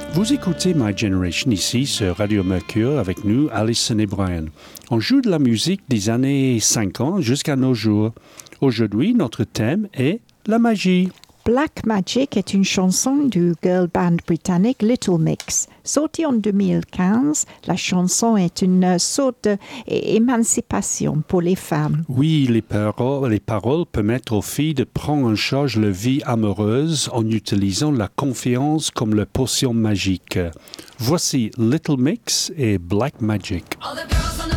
Vous écoutez My Generation ici sur Radio Mercure avec nous, Alison et Brian. On joue de la musique des années 50 jusqu'à nos jours. Aujourd'hui, notre thème est la magie. Black Magic est une chanson du girl band britannique Little Mix. Sortie en 2015, la chanson est une sorte d'émancipation pour les femmes. Oui, les paroles permettent aux filles de prendre en charge leur vie amoureuse en utilisant la confiance comme la potion magique. Voici Little Mix et Black Magic.